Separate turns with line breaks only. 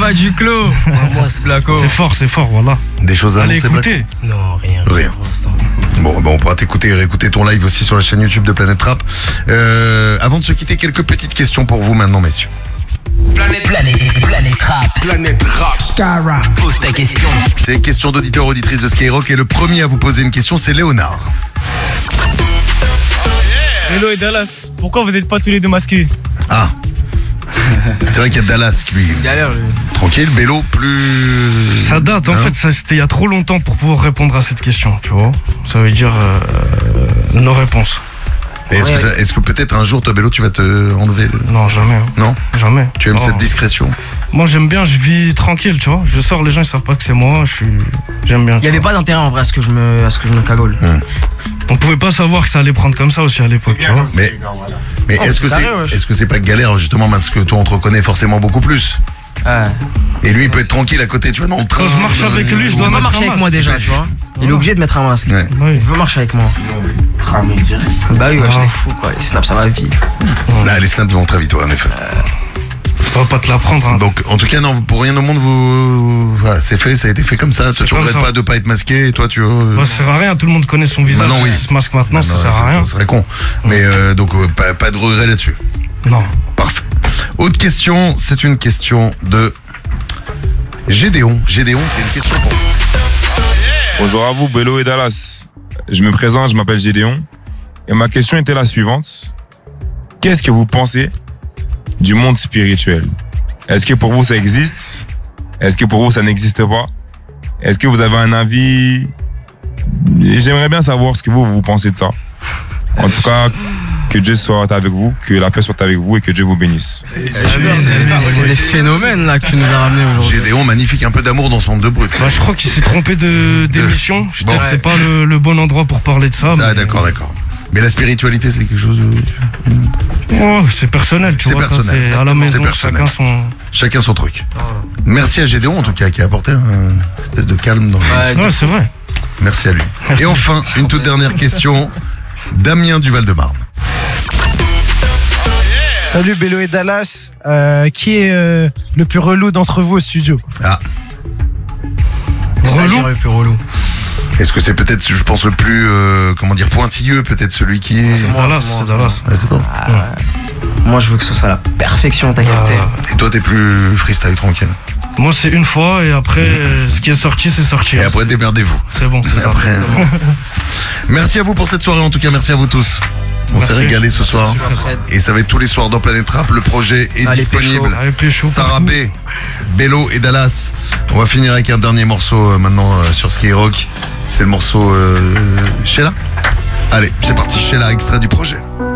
pas du clos.
C'est fort, voilà.
Des choses à
Allez,
annoncer,
écoutez.
Non, rien.
Rien.
Pour l'instant.
Bon, on pourra t'écouter et réécouter ton live aussi sur la chaîne YouTube de Planète Rap. Avant de se quitter, quelques petites questions pour vous maintenant, messieurs.
Planète Rap. Skyrock. Pose ta question.
C'est une question d'auditeur auditrice de Skyrock et le premier à vous poser une question, c'est Léonard.
Hello et Dallas, pourquoi vous n'êtes pas tous les deux masqués?
Ah. C'est vrai qu'il y a Dallas qui lui.
Galère, lui.
Tranquille, Bélo, plus.
Ça date, en fait, c'était il y a trop longtemps pour pouvoir répondre à cette question, tu vois. Ça veut dire nos réponses.
Et est-ce que peut-être un jour, toi, Bélo, tu vas te enlever
Non, jamais. Hein.
Non.
Jamais.
Tu aimes cette discrétion?
Moi, j'aime bien, je vis tranquille, tu vois. Je sors, les gens, ils savent pas que c'est moi, j'aime bien.
Il n'y avait pas d'intérêt en vrai à ce que je me cagole.
On pouvait pas savoir que ça allait prendre comme ça aussi à l'époque, tu vois.
Mais est-ce que c'est pas galère, justement, parce que toi, on te reconnaît forcément beaucoup plus? Et lui, il peut être tranquille à côté, tu vois, dans le train.
Quand je marche avec lui, je dois
Il peut marcher avec moi déjà, tu vois. Il est obligé de mettre un masque.
Ouais.
Il veut marcher avec moi. Bah oui, j'étais fou quoi. Les snaps, ça va vite.
Là, les snaps vont très vite, ouais, en effet.
On va pas te l'apprendre. Hein.
Donc, en tout cas, non, pour rien au monde, voilà, c'est fait, ça a été fait comme ça. Tu regrettes pas de pas être masqué, et toi, tu
ça sert à rien, tout le monde connaît son visage.
Maintenant, oui.
Si se masque maintenant, ça sert à rien.
Ça serait con. Mais donc, pas de regret là-dessus.
Non.
Parfait. Autre question, c'est une question de Gédéon. Gédéon, c'est une question pour vous.
Bonjour à vous, Bélo et Dallas. Je me présente, je m'appelle Gédéon. Et ma question était la suivante. Qu'est-ce que vous pensez du monde spirituel? Est-ce que pour vous ça existe? Est-ce que pour vous ça n'existe pas? Est-ce que vous avez un avis? J'aimerais bien savoir ce que vous pensez de ça. En tout cas, que Dieu soit avec vous, que la paix soit avec vous et que Dieu vous bénisse.
C'est des phénomènes là que tu nous as ramenés aujourd'hui.
Gédéon, magnifique, un peu d'amour dans son de brut.
Bah, je crois qu'il s'est trompé d'émission. Je pense que c'est pas le bon endroit pour parler de ça.
Ça, d'accord. Mais la spiritualité, c'est quelque chose de...
Oh, c'est personnel, tu vois.
Personnel,
ça, c'est à la maison,
personnel. Chacun son truc. Merci à Gédéon, en tout cas, qui a apporté une espèce de calme dans l'émission.
Ouais, c'est vrai.
Merci à lui.
Merci.
Et enfin, une toute dernière question. Damien du Val-de-Marne.
Salut Bélo et Dallas, qui est le plus relou d'entre vous au studio?
Relou.
Le plus relou.
Est-ce que c'est peut-être, je pense, le plus, pointilleux, peut-être celui qui est...
C'est Dallas.
Ah, c'est toi.
Moi, je veux que ce soit la perfection, t'as capté.
Et toi, t'es plus freestyle, tranquille.
Moi, c'est une fois et après, ce qui est sorti, c'est sorti.
Et après, démerdez-vous.
C'est bon, c'est
Et
ça.
après, merci à vous pour cette soirée, en tout cas, merci à vous tous. On s'est régalé ce soir. Et ça va être tous les soirs dans Planète Rap. Le projet est disponible. Sarah B, Bélo et Dallas. On va finir avec un dernier morceau maintenant sur Skyrock. C'est le morceau Sheila. Allez, c'est parti, Sheila, extrait du projet.